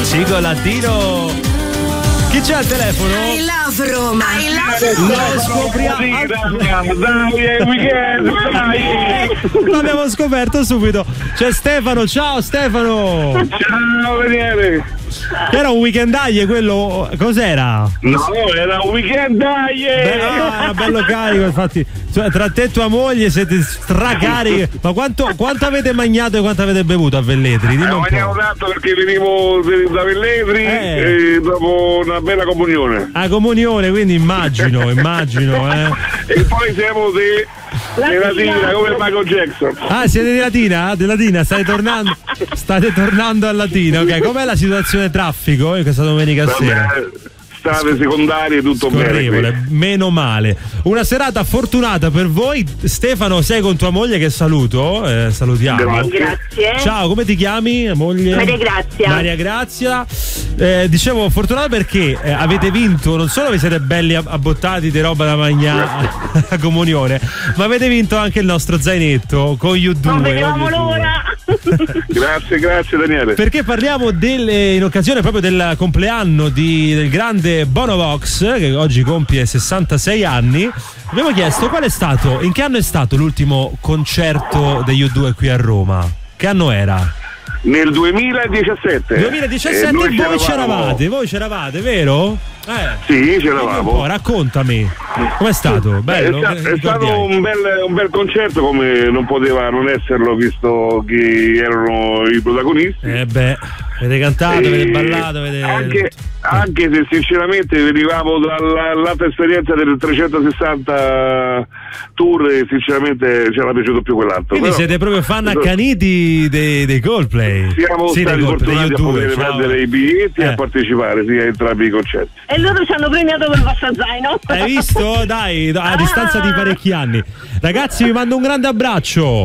Cico Latino. Chi c'è al telefono? I love Roma. I love Lo Roma. scopriamo. Dai, è weekend, dai. L'abbiamo scoperto subito. C'è Stefano, ciao Stefano. Ciao Daniele. Che era un weekendaie quello? Cos'era? No, era un weekend, dai. Era bello carico, infatti. Cioè, tra te e tua moglie siete stracarichi. Ma quanto avete mangiato e quanto avete bevuto a Velletri? Dimmi un Mangiamo po'. tanto perché venivo da Velletri e dopo una bella comunione. A comunione, quindi immagino. E poi siamo di Latina come Michael Jackson. Ah, siete di Latina? Di Latina, state tornando a Latina, ok. Com'è la situazione traffico questa domenica sera? Strade secondarie, tutto Scorrevole, bene. meno male. Una serata fortunata per voi. Stefano, sei con tua moglie che saluto. Salutiamo. Grazie. Ciao, come ti chiami, moglie? Maria Grazia. Maria Grazia. Dicevo fortunata perché avete vinto, non solo vi siete belli abbottati di roba da mangiare a comunione, ma avete vinto anche il nostro zainetto con U2. Non vedevamo l'ora. Grazie Daniele. Perché parliamo in occasione proprio del compleanno del grande Bono Vox, che oggi compie 66 anni. Abbiamo chiesto in che anno è stato l'ultimo concerto degli U2 qui a Roma? Che anno era? Nel 2017. 2017 voi c'eravate, vero? Sì, c'eravamo. Raccontami, com'è stato? Bello? È stato un bel concerto, come non poteva non esserlo, visto chi erano i protagonisti. Avete cantato, avete ballato, anche se sinceramente venivamo dall'alta esperienza del 360 tour e sinceramente ci era piaciuto più quell'altro. Quindi siete proprio fan accaniti dei Coldplay. Siamo stati fortunati a poter prendere i biglietti e a partecipare a entrambi i concerti. E loro ci hanno premiato per il vostro zaino. Hai visto? Dai, a distanza di parecchi anni. Ragazzi, vi mando un grande abbraccio.